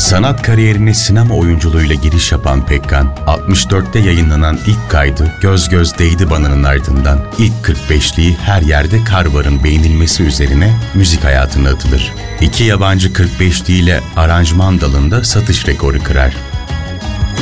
Sanat kariyerine sinema oyunculuğuyla giriş yapan Pekkan, 64'te yayınlanan ilk kaydı Göz Göz Değdi Bana'nın ardından ilk 45'liği Her Yerde Kar Var'ın beğenilmesi üzerine müzik hayatına atılır. İki yabancı 45'liğiyle aranjman dalında satış rekoru kırar.